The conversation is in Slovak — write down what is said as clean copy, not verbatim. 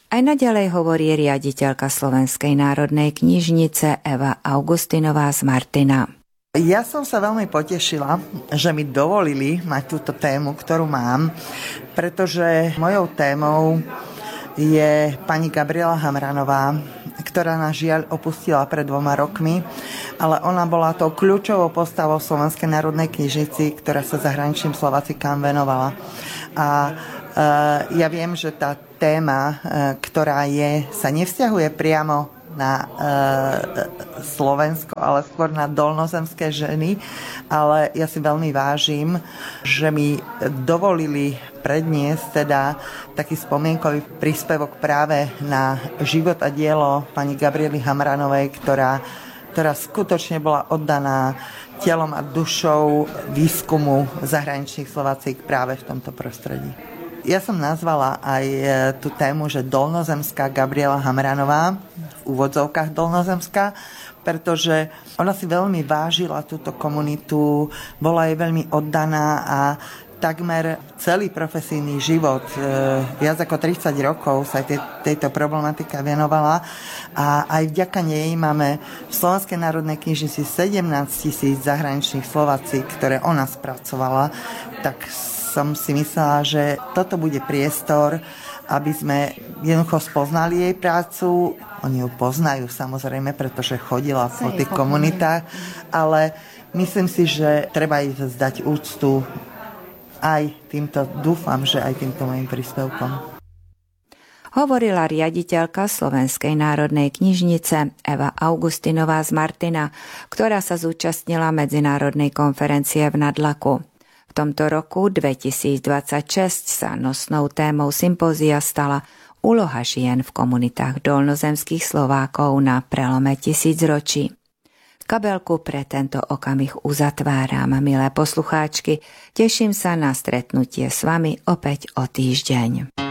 Aj naďalej hovorí riaditeľka Slovenskej národnej knižnice Eva Augustinová z Martina. Ja som sa veľmi potešila, že mi dovolili mať túto tému, ktorú mám, pretože mojou témou je pani Gabriela Hamranová, ktorá nás žiaľ opustila pred 2 rokmi, ale ona bola tou kľúčovou postavou Slovenskej národnej knižnici, ktorá sa zahraničným Slovacikám venovala. A ja viem, že tá téma, ktorá sa nevzťahuje priamo na Slovensko, ale skôr na dolnozemské ženy, ale ja si veľmi vážim, že mi dovolili predniesť teda taký spomienkový príspevok práve na život a dielo pani Gabriely Hamranovej, ktorá skutočne bola oddaná telom a dušou výskumu zahraničných Slovacík práve v tomto prostredí. Ja som nazvala aj tú tému, že dolnozemská Gabriela Hamranová, v úvodzovkách dolnozemská, pretože ona si veľmi vážila túto komunitu, bola jej veľmi oddaná a takmer celý profesijný život, viac ako 30 rokov sa tejto problematike venovala a aj vďaka nej máme v Slovenskej národnej knižnici 17 000 zahraničných Slovacík, ktoré ona spracovala, tak som si myslela, že toto bude priestor, aby sme jednoducho spoznali jej prácu. Oni ju poznajú samozrejme, pretože chodila po tých komunitách, ale myslím si, že treba jej vzdať úctu aj týmto, dúfam, že aj týmto mojim príspevkom. Hovorila riaditeľka Slovenskej národnej knižnice Eva Augustinová z Martina, ktorá sa zúčastnila medzinárodnej konferencie v Nadlaku. V tomto roku 2026 sa nosnou témou sympózia stala úloha žien v komunitách dolnozemských Slovákov na prelome tisícročí. Kabelku pre tento okamih uzatváram, milé poslucháčky. Teším sa na stretnutie s vami opäť o týždeň.